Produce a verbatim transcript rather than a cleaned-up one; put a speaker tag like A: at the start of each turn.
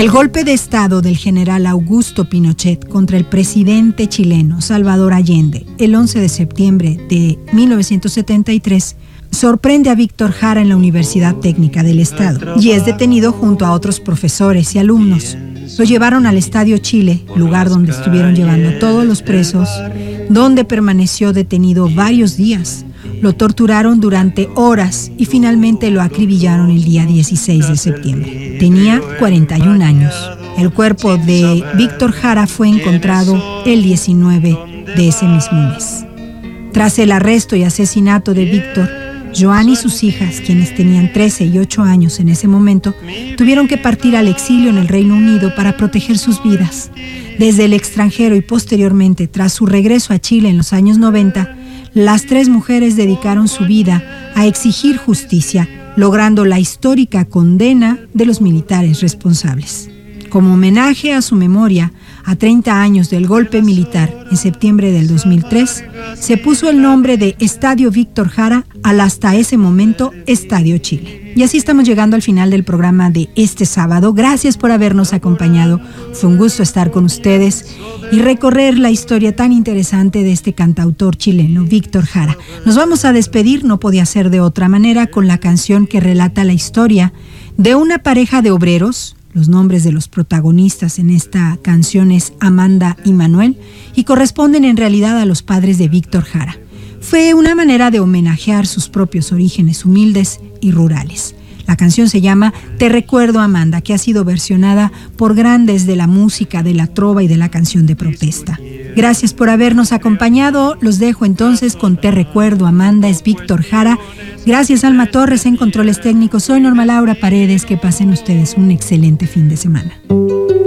A: El golpe de Estado del general Augusto Pinochet contra el presidente chileno Salvador Allende el once de septiembre de mil novecientos setenta y tres sorprende a Víctor Jara en la Universidad Técnica del Estado y es detenido junto a otros profesores y alumnos. Lo llevaron al Estadio Chile, lugar donde estuvieron llevando a todos los presos, donde permaneció detenido varios días. Lo torturaron durante horas y finalmente lo acribillaron el día dieciséis de septiembre. Tenía cuarenta y un años. El cuerpo de Víctor Jara fue encontrado el diecinueve de ese mismo mes. Tras el arresto y asesinato de Víctor, Joan y sus hijas, quienes tenían trece y ocho años en ese momento, tuvieron que partir al exilio en el Reino Unido para proteger sus vidas. Desde el extranjero y posteriormente, tras su regreso a Chile en los años noventa, las tres mujeres dedicaron su vida a exigir justicia, logrando la histórica condena de los militares responsables. Como homenaje a su memoria, a treinta años del golpe militar en septiembre del dos mil tres, se puso el nombre de Estadio Víctor Jara al hasta ese momento Estadio Chile. Y así estamos llegando al final del programa de este sábado. Gracias por habernos acompañado. Fue un gusto estar con ustedes y recorrer la historia tan interesante de este cantautor chileno, Víctor Jara. Nos vamos a despedir, no podía ser de otra manera, con la canción que relata la historia de una pareja de obreros. Los nombres de los protagonistas en esta canción es Amanda y Manuel y corresponden en realidad a los padres de Víctor Jara. Fue una manera de homenajear sus propios orígenes humildes y rurales. La canción se llama Te recuerdo, Amanda, que ha sido versionada por grandes de la música, de la trova y de la canción de protesta. Gracias por habernos acompañado. Los dejo entonces con Te recuerdo, Amanda, es Víctor Jara. Gracias, Alma Torres, en controles técnicos. Soy Norma Laura Paredes. Que pasen ustedes un excelente fin de semana.